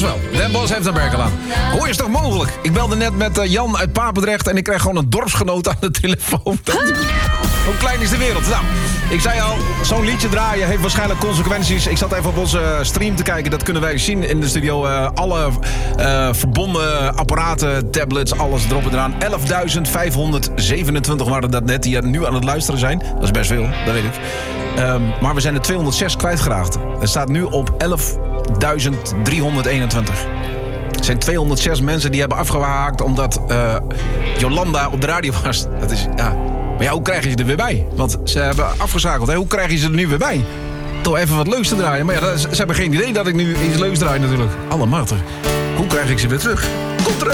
wel. Den Bosch heeft een werkel aan. Hoe is het toch mogelijk? Ik belde net met Jan uit Papendrecht en ik kreeg gewoon een dorpsgenoot aan de telefoon. Hoe klein is de wereld? Nou, ik zei al, zo'n liedje draaien heeft waarschijnlijk consequenties. Ik zat even op onze stream te kijken. Dat kunnen wij zien in de studio. Alle verbonden apparaten, tablets, alles erop en eraan. 11.527 waren dat net die nu aan het luisteren zijn. Dat is best veel, dat weet ik. Maar we zijn er 206 kwijtgeraakt. Het staat nu op 11.321. Er zijn 206 mensen die hebben afgehaakt omdat Jolanda op de radio was. Dat is, ja... Maar ja, hoe krijg je ze er weer bij? Want ze hebben afgeschakeld. Hè? Hoe krijg je ze er nu weer bij? Toch even wat leuks te draaien. Maar ja, ze hebben geen idee dat ik nu iets leuks draai natuurlijk. Allemachtig. Hoe krijg ik ze weer terug? Komt terug!